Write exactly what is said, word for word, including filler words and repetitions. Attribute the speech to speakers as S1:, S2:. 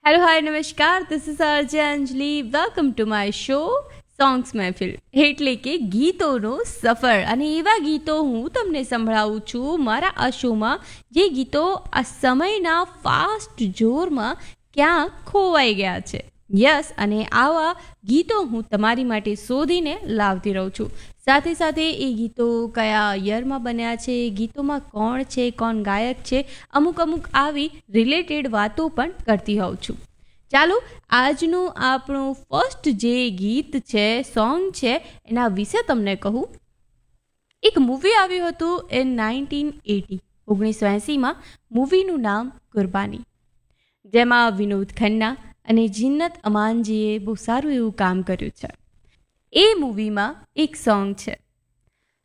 S1: Hello hi નમસ્કાર, this is RJ Anjali. Welcome to my show songs મહેફિલ, એટલે કે ગીતોનો સફર. અને એવા ગીતો હું તમને સંભળાવું છું મારા આ શોમાં, જે ગીતો આ સમયના ફાસ્ટ જોરમાં ક્યાં ખોવાઈ ગયા છે. યસ, અને આવા ગીતો હું તમારી માટે શોધીને લાવતી રહું છું. સાથે સાથે એ ગીતો કયા યરમાં બન્યા છે, ગીતોમાં કોણ છે, કોણ ગાયક છે, અમુક અમુક આવી રિલેટેડ વાતો પણ કરતી હોઉં છું. ચાલો, આજનું આપણું ફર્સ્ટ જે ગીત છે, સોંગ છે, એના વિશે તમને કહું. એક મૂવી આવ્યું હતું એ નાઇન્ટીન એટી ઓગણીસો એંસીમાં. મૂવીનું નામ કુરબાની, જેમાં વિનોદ ખન્ના અને જિન્નત અમાનજીએ બહુ સારું એવું કામ કર્યું છે. એ મૂવીમાં એક સોંગ છે,